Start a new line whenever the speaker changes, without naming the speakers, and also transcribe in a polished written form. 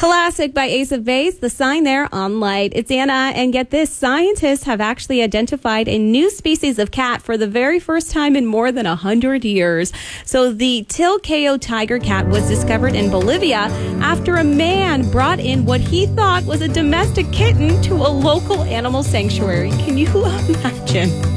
Classic by Ace of Base, the sign there on light. It's Anna, and get this, scientists have actually identified a new species of cat for the very first time in more than 100 years. So the Tilcayo tiger cat was discovered in Bolivia after a man brought in what he thought was a domestic kitten to a local animal sanctuary. Can you imagine?